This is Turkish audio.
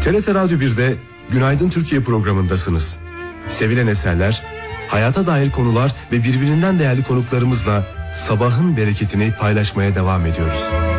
TRT Radyo 1'de Günaydın Türkiye programındasınız. Sevilen eserler, hayata dair konular ve birbirinden değerli konuklarımızla sabahın bereketini paylaşmaya devam ediyoruz.